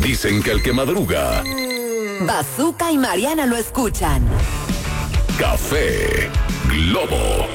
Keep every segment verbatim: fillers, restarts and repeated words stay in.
Dicen que el que madruga, Bazooka y Mariana lo escuchan. Café Globo.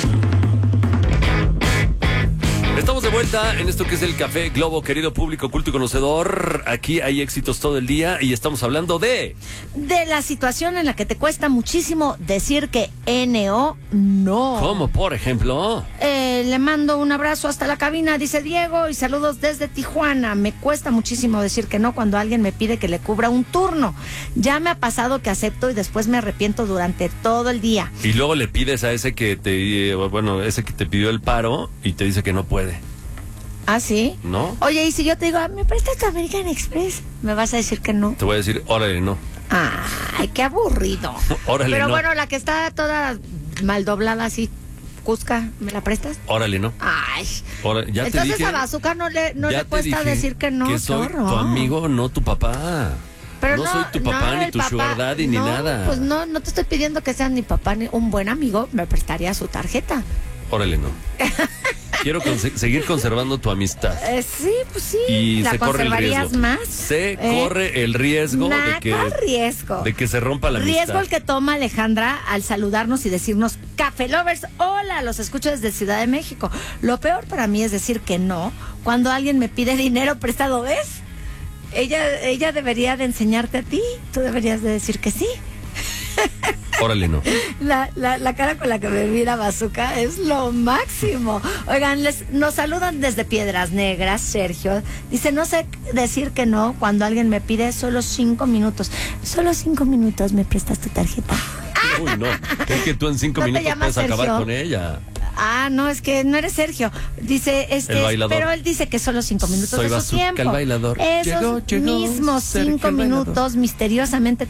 Estamos de vuelta en esto que es el Café Globo, querido público culto y conocedor. Aquí hay éxitos todo el día y estamos hablando de... De la situación en la que te cuesta muchísimo decir que N O no. ¿Cómo, por ejemplo? Eh, le mando un abrazo hasta la cabina, dice Diego, y saludos desde Tijuana. Me cuesta muchísimo decir que no cuando alguien me pide que le cubra un turno. Ya me ha pasado que acepto y después me arrepiento durante todo el día. Y luego le pides a ese que te... Bueno, ese que te pidió el paro y te dice que no puede. ¿Ah, sí? ¿No? Oye, y si yo te digo, ¿me prestas tu American Express? ¿Me vas a decir que no? Te voy a decir, órale, no. Ay, qué aburrido. Órale, Pero no. bueno, la que está toda mal doblada así, Cusca, ¿me la prestas? Órale, no. Ay. Órale, ya Entonces te dije, a Bazooka no le, no ya le te cuesta dije decir que no. que qué soy horror. tu amigo, no tu papá. Pero no, no soy tu papá no, ni el tu papá, sugar daddy ni no, nada. Pues no, no te estoy pidiendo que seas mi papá ni un buen amigo, me prestaría su tarjeta. Órale, no. Quiero conse- seguir conservando tu amistad. Eh, sí, pues sí. Y ¿La se corre el conservarías riesgo. más? Se ¿Eh? corre el riesgo de Nada que, riesgo. de que se rompa la Riesgo amistad. el que toma Alejandra al saludarnos y decirnos, Café Lovers, hola, los escucho desde Ciudad de México. Lo peor para mí es decir que no cuando alguien me pide dinero prestado, ¿ves? Ella, ella debería de enseñarte a ti, tú deberías de decir que sí. Órale, no. La, la, la cara con la que me mira Bazooka es lo máximo. Oigan, les, nos saludan desde Piedras Negras, Sergio. Dice, no sé decir que no cuando alguien me pide solo cinco minutos. Solo cinco minutos, ¿me prestas tu tarjeta? Uy, no. Es que tú en cinco ¿No te minutos llamas puedes acabar Sergio? con ella. Ah, no, es que no eres Sergio. Dice, este, El bailador. pero él dice que solo cinco minutos Soy de su Bazooka, tiempo. el bailador. Esos Llegó, llegó, mismos Sergio, cinco el bailador. minutos misteriosamente